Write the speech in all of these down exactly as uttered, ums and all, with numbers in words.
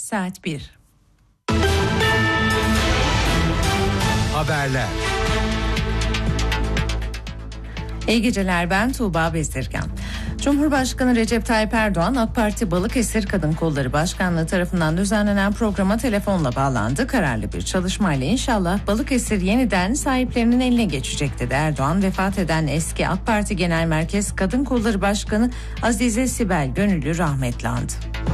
Saat bir. Haberler. İyi geceler, ben Tuğba Bezirgan. Cumhurbaşkanı Recep Tayyip Erdoğan, AK Parti Balıkesir Kadın Kolları Başkanlığı tarafından düzenlenen programa telefonla bağlandı. Kararlı bir çalışmayla inşallah Balıkesir yeniden sahiplerinin eline geçecek dedi Erdoğan. Vefat eden eski AK Parti Genel Merkez Kadın Kolları Başkanı Azize Sibel Gönüllü rahmetli andı.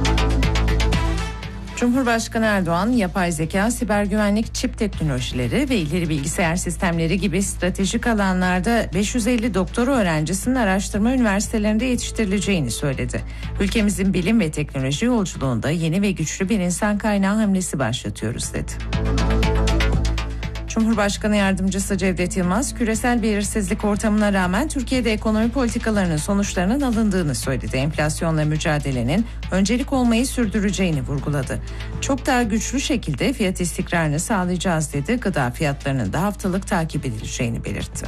Cumhurbaşkanı Erdoğan, yapay zeka, siber güvenlik, çip teknolojileri ve ileri bilgisayar sistemleri gibi stratejik alanlarda beş yüz elli doktora öğrencisinin araştırma üniversitelerinde yetiştirileceğini söyledi. Ülkemizin bilim ve teknoloji yolculuğunda yeni ve güçlü bir insan kaynağı hamlesi başlatıyoruz dedi. Cumhurbaşkanı Yardımcısı Cevdet Yılmaz, küresel belirsizlik ortamına rağmen Türkiye'de ekonomi politikalarının sonuçlarının alındığını söyledi. Enflasyonla mücadelenin öncelik olmayı sürdüreceğini vurguladı. Çok daha güçlü şekilde fiyat istikrarını sağlayacağız dedi. Gıda fiyatlarının da haftalık takip edileceğini belirtti.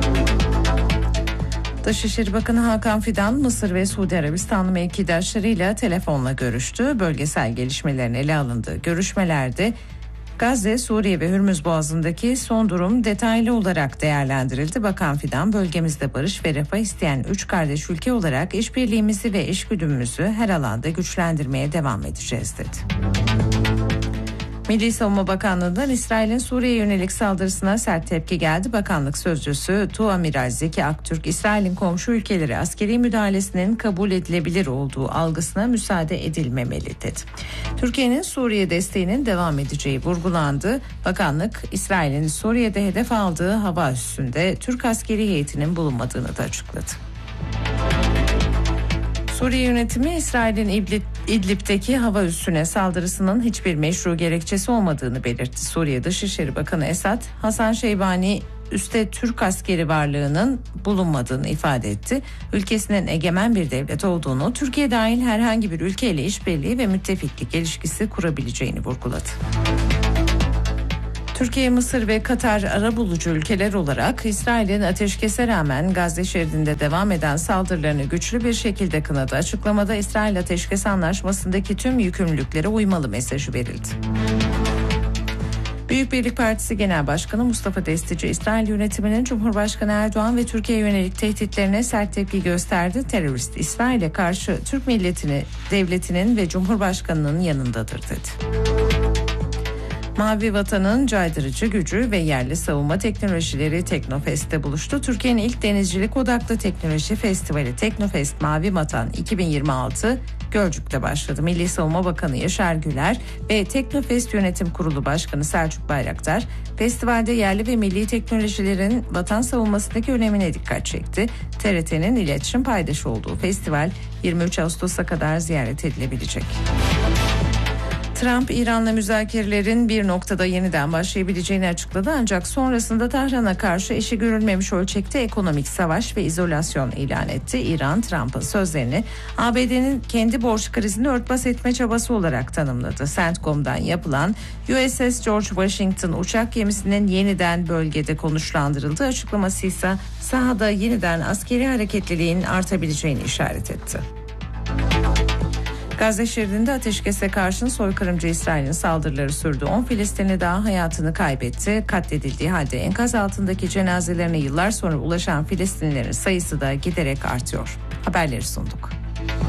Dışişleri Bakanı Hakan Fidan, Mısır ve Suudi Arabistanlı mevkidaşlarıyla telefonla görüştü. Bölgesel gelişmelerin ele alındığı görüşmelerde Gazze, Suriye ve Hürmüz Boğazı'ndaki son durum detaylı olarak değerlendirildi. Bakan Fidan, bölgemizde barış ve refah isteyen üç kardeş ülke olarak işbirliğimizi ve işgüdümümüzü her alanda güçlendirmeye devam edeceğiz dedi. Milli Savunma Bakanlığı'ndan İsrail'in Suriye'ye yönelik saldırısına sert tepki geldi. Bakanlık sözcüsü Tuamiral Zeki Aktürk, İsrail'in komşu ülkelere askeri müdahalesinin kabul edilebilir olduğu algısına müsaade edilmemeli dedi. Türkiye'nin Suriye desteğinin devam edeceği vurgulandı. Bakanlık, İsrail'in Suriye'de hedef aldığı hava üssünde Türk askeri heyetinin bulunmadığını da açıkladı. Suriye yönetimi, İsrail'in İdlib'deki hava üssüne saldırısının hiçbir meşru gerekçesi olmadığını belirtti. Suriye Dışişleri Bakanı Esad, Hasan Şeybani üste Türk askeri varlığının bulunmadığını ifade etti. Ülkesinin egemen bir devlet olduğunu, Türkiye dahil herhangi bir ülkeyle işbirliği ve müttefiklik ilişkisi kurabileceğini vurguladı. Türkiye, Mısır ve Katar arabulucu ülkeler olarak İsrail'in ateşkese rağmen Gazze şeridinde devam eden saldırılarını güçlü bir şekilde kınadı. Açıklamada İsrail Ateşkes Anlaşması'ndaki tüm yükümlülüklere uymalı mesajı verildi. Büyük Birlik Partisi Genel Başkanı Mustafa Destici, İsrail yönetiminin Cumhurbaşkanı Erdoğan ve Türkiye'ye yönelik tehditlerine sert tepki gösterdi. Terörist İsrail'e karşı Türk milletini, devletinin ve Cumhurbaşkanı'nın yanındadır dedi. Mavi Vatan'ın caydırıcı gücü ve yerli savunma teknolojileri Teknofest'te buluştu. Türkiye'nin ilk denizcilik odaklı teknoloji festivali Teknofest Mavi Vatan iki bin yirmi altı Gölcük'te başladı. Milli Savunma Bakanı Yaşar Güler ve Teknofest Yönetim Kurulu Başkanı Selçuk Bayraktar, festivalde yerli ve milli teknolojilerin vatan savunmasındaki önemine dikkat çekti. T R T'nin iletişim paydaşı olduğu festival yirmi üç Ağustos'a kadar ziyaret edilebilecek. Trump, İran'la müzakerelerin bir noktada yeniden başlayabileceğini açıkladı, ancak sonrasında Tahran'a karşı eşi görülmemiş ölçekte ekonomik savaş ve izolasyon ilan etti. İran, Trump'ın sözlerini A B D'nin kendi borç krizini örtbas etme çabası olarak tanımladı. CENTCOM'dan yapılan U S S George Washington uçak gemisinin yeniden bölgede konuşlandırıldığı açıklaması ise sahada yeniden askeri hareketliliğin artabileceğini işaret etti. Gazze şeridinde ateşkese karşın soykırımcı İsrail'in saldırıları sürdü. on Filistinli daha hayatını kaybetti. Katledildiği halde enkaz altındaki cenazelerine yıllar sonra ulaşan Filistinlilerin sayısı da giderek artıyor. Haberleri sunduk.